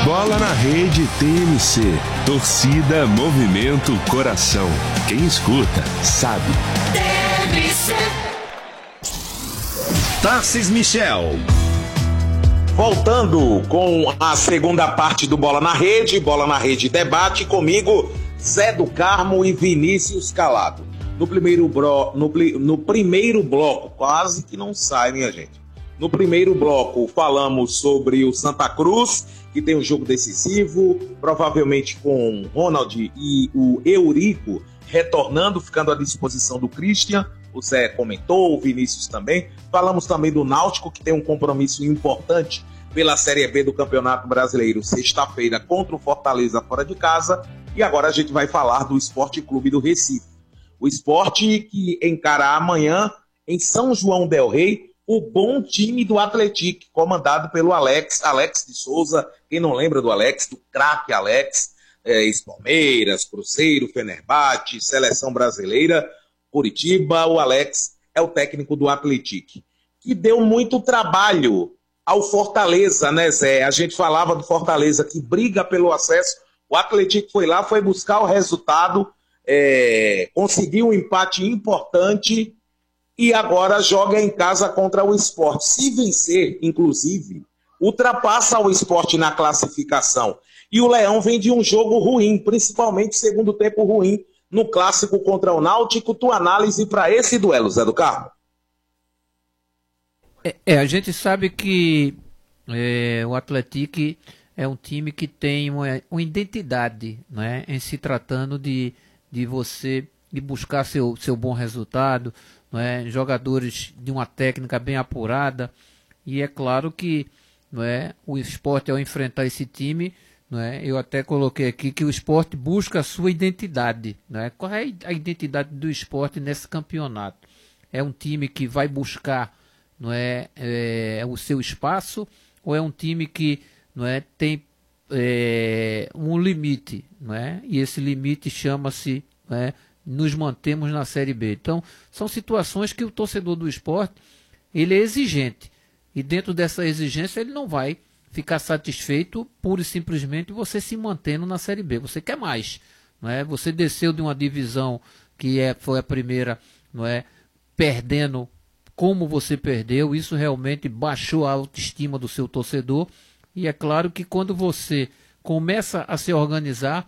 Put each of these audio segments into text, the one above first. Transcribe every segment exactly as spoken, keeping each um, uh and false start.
Bola na Rede T M C. Torcida, movimento, coração. Quem escuta, sabe. T M C. Tarcís Michel. Voltando com a segunda parte do Bola na Rede, Bola na Rede Debate, comigo, Zé do Carmo e Vinícius Calado. No primeiro, bro, no, no primeiro bloco, quase que não sai, minha gente. No primeiro bloco, falamos sobre o Santa Cruz, que tem um jogo decisivo, provavelmente com Ronald e o Eurico retornando, ficando à disposição do Christian. O Zé comentou, o Vinícius também. Falamos também do Náutico, que tem um compromisso importante pela Série B do Campeonato Brasileiro, sexta-feira, contra o Fortaleza fora de casa. E agora a gente vai falar do Sport Clube do Recife. O Sport que encara amanhã, em São João del Rei, o bom time do Atlético, comandado pelo Alex, Alex de Souza. Quem não lembra do Alex, do craque Alex, é, ex-Palmeiras, Cruzeiro, Fenerbahçe, Seleção Brasileira, Curitiba. O Alex é o técnico do Atlético, que deu muito trabalho ao Fortaleza, né, Zé? A gente falava do Fortaleza que briga pelo acesso. O Atlético foi lá, foi buscar o resultado, é, conseguiu um empate importante e agora joga em casa contra o Sport. Se vencer, inclusive, ultrapassa o Sport na classificação. E o Leão vem de um jogo ruim, principalmente segundo tempo ruim, no clássico contra o Náutico. Tua análise para esse duelo, Zé do Carmo? É, é, a gente sabe que é, o Atlético é um time que tem uma, uma identidade, né, em se tratando de, de você de buscar seu, seu bom resultado, não é? Jogadores de uma técnica bem apurada. E é claro que, não é, o Sport, ao enfrentar esse time, não é, eu até coloquei aqui que o Sport busca a sua identidade. Não é? Qual é a identidade do Sport nesse campeonato? É um time que vai buscar, não é, é, o seu espaço, ou é um time que, não é, tem é, um limite, não é? E esse limite chama-se, não é, nos mantemos na Série B. Então, são situações que o torcedor do Sport, ele é exigente. E dentro dessa exigência, ele não vai ficar satisfeito pura e simplesmente você se mantendo na Série B. Você quer mais, não é? Você desceu de uma divisão que é, foi a primeira, não é, perdendo como você perdeu. Isso realmente baixou a autoestima do seu torcedor. E é claro que quando você começa a se organizar,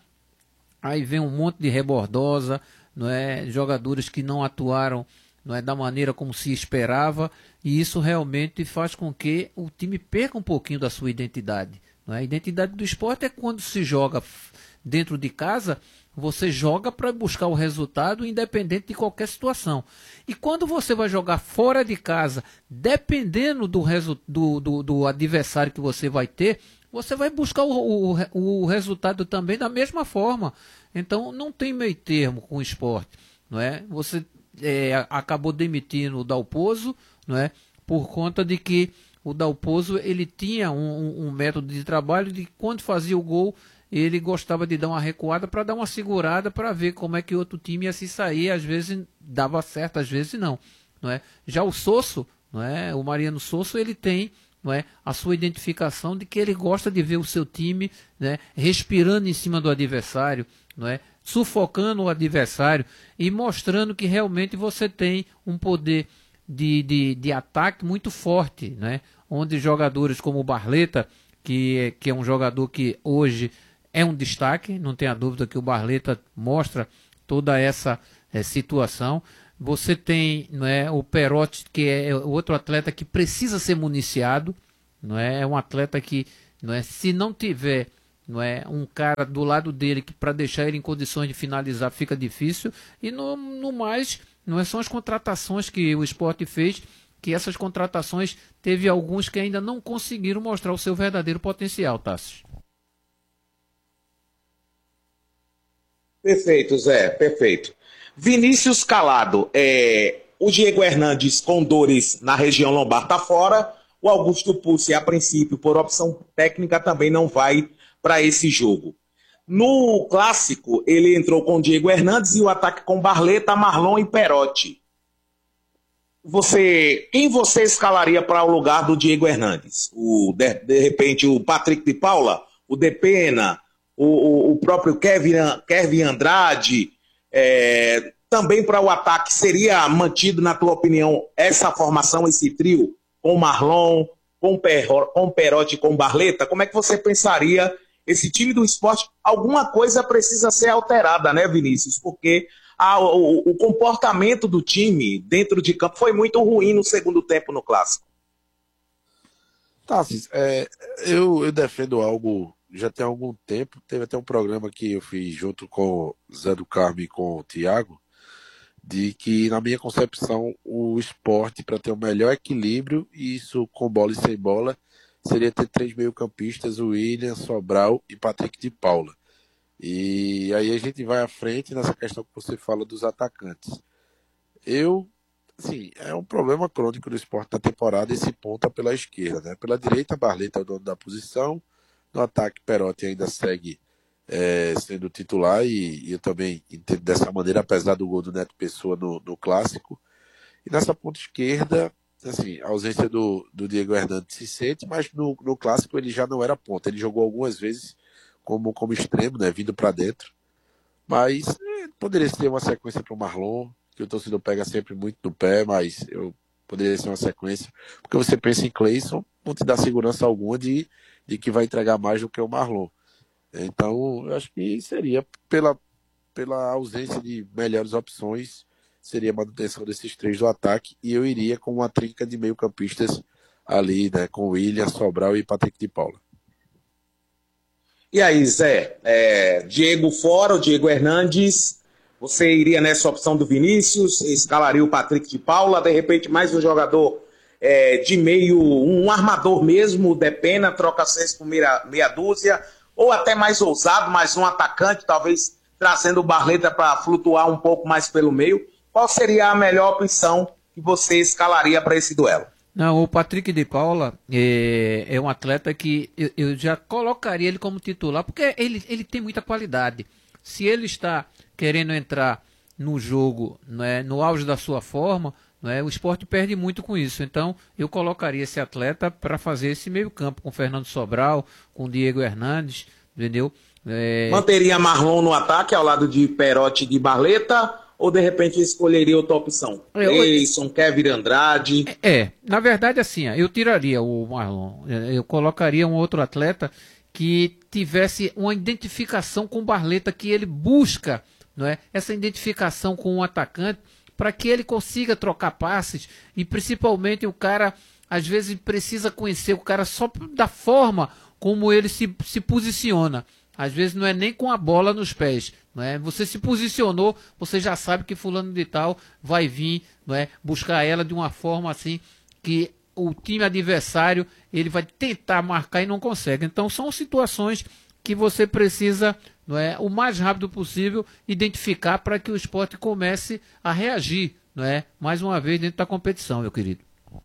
aí vem um monte de rebordosa, não é? Jogadores que não atuaram, não é, da maneira como se esperava, e isso realmente faz com que o time perca um pouquinho da sua identidade. Não é? A identidade do esporte é quando se joga dentro de casa, você joga para buscar o resultado independente de qualquer situação. E quando você vai jogar fora de casa, dependendo do, resu- do, do, do adversário que você vai ter, você vai buscar o, o, o resultado também da mesma forma. Então não tem meio termo com o esporte, não é? Você é, acabou demitindo o Dalpozo, não é? Por conta de que o Dalpozo, ele tinha um, um método de trabalho de quando fazia o gol, ele gostava de dar uma recuada para dar uma segurada para ver como é que o outro time ia se sair. Às vezes dava certo, às vezes não, não é? Já o Sosso, não é? O Mariano Sosso, ele tem, não é, a sua identificação de que ele gosta de ver o seu time, né, respirando em cima do adversário, não é, sufocando o adversário e mostrando que realmente você tem um poder de, de, de ataque muito forte, né, onde jogadores como o Barleta, que é, que é um jogador que hoje é um destaque, não tenha dúvida que o Barleta mostra toda essa é, situação. Você tem, não é, o Perotti, que é outro atleta que precisa ser municiado, não é? É um atleta que, não é, se não tiver, não é, um cara do lado dele que para deixar ele em condições de finalizar fica difícil. E no, no mais, não é, são as contratações que o Sport fez, que essas contratações teve alguns que ainda não conseguiram mostrar o seu verdadeiro potencial, Tassi. Perfeito, Zé, perfeito. Vinícius Calado, é, o Diego Hernandes com dores na região lombar está fora. O Augusto Pucci, a princípio, por opção técnica, também não vai para esse jogo. No clássico, ele entrou com o Diego Hernandes e o ataque com Barleta, Marlon e Perotti. Você, quem você escalaria para o lugar do Diego Hernandes? O, de, de repente, o Patrick de Paula o Depena, o, o, o próprio Kevin, Kevin Andrade, é, também para o ataque, seria mantido, na tua opinião, essa formação, esse trio, com Marlon, com, Perro, com Perotti e com Barleta? Como é que você pensaria esse time do Sport? Alguma coisa precisa ser alterada, né, Vinícius? Porque a, o, o comportamento do time dentro de campo foi muito ruim no segundo tempo no Clássico. Tá, é, eu, eu defendo algo já tem algum tempo. Teve até um programa que eu fiz junto com o Zé do Carmo e com o Thiago, de que, na minha concepção, o esporte, para ter o melhor equilíbrio, e isso com bola e sem bola, seria ter três meio-campistas, o William, Sobral e Patrick de Paula. E aí a gente vai à frente nessa questão que você fala dos atacantes. Eu, assim, é um problema crônico do esporte na temporada esse ponta pela esquerda, né? Pela direita, Barleta é o dono da posição, no ataque, Perotti ainda segue É, sendo titular, e, e eu também entendo dessa maneira, apesar do gol do Neto Pessoa no, no Clássico. E nessa ponta esquerda, assim, a ausência do, do Diego Hernandes se sente, mas no, no Clássico ele já não era ponta, ele jogou algumas vezes como, como extremo, né, vindo para dentro, mas é, poderia ser uma sequência para o Marlon, que o torcedor pega sempre muito no pé, mas eu poderia ser uma sequência, porque você pensa em Cleison, não te dá segurança alguma de, de que vai entregar mais do que o Marlon. Então, eu acho que seria, pela, pela ausência de melhores opções, seria a manutenção desses três do ataque, e eu iria com uma trinca de meio-campistas ali, né, com William, Sobral e Patrick de Paula. E aí, Zé, é, Diego fora, o Diego Hernandes, você iria nessa opção do Vinícius, escalaria o Patrick de Paula, de repente mais um jogador é, de meio, um armador mesmo, o Depena, troca seis por meia, meia dúzia, ou até mais ousado, mais um atacante, talvez trazendo o Barleta para flutuar um pouco mais pelo meio. Qual seria a melhor opção que você escalaria para esse duelo? Não, o Patrick de Paula é, é um atleta que eu, eu já colocaria ele como titular, porque ele, ele tem muita qualidade. Se ele está querendo entrar no jogo, né, no auge da sua forma, né, o esporte perde muito com isso. Então, eu colocaria esse atleta para fazer esse meio campo, com Fernando Sobral, com Diego Hernandes, entendeu? É... Manteria Marlon no ataque, ao lado de Perotti e de Barleta, ou de repente escolheria outra opção? Eu... Cleison, Kevin Andrade... É, é, na verdade, assim, eu tiraria o Marlon. Eu colocaria um outro atleta que tivesse uma identificação com o Barleta, que ele busca, não é? Essa identificação com o atacante, para que ele consiga trocar passes, e principalmente o cara, às vezes, precisa conhecer o cara só da forma como ele se, se posiciona. Às vezes não é nem com a bola nos pés, não é? Você se posicionou, você já sabe que fulano de tal vai vir, não é? Buscar ela de uma forma assim que o time adversário ele vai tentar marcar e não consegue. Então são situações que você precisa, não é, o mais rápido possível identificar para que o esporte comece a reagir, não é, mais uma vez dentro da competição, meu querido.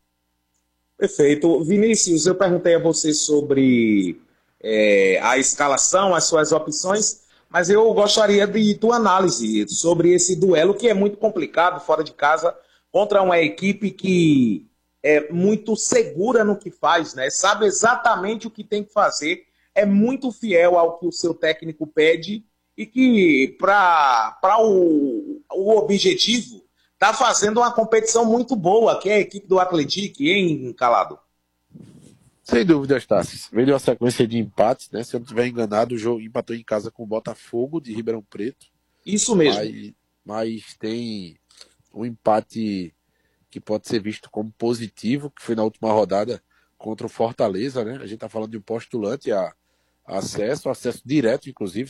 Perfeito. Vinícius, eu perguntei a você sobre é, a escalação, as suas opções, mas eu gostaria de tua análise sobre esse duelo que é muito complicado fora de casa contra uma equipe que é muito segura no que faz, né? Sabe exatamente o que tem que fazer, é muito fiel ao que o seu técnico pede e que, para o, o objetivo, está fazendo uma competição muito boa, que é a equipe do Atlético, hein, Calado? Sem dúvida, Tassi. Veio uma sequência de empates, né? Se eu não estiver enganado, o jogo empatou em casa com o Botafogo de Ribeirão Preto. Isso mesmo. Mas, mas tem um empate que pode ser visto como positivo, que foi na última rodada contra o Fortaleza, né? A gente está falando de um postulante a, a acesso, acesso direto, inclusive,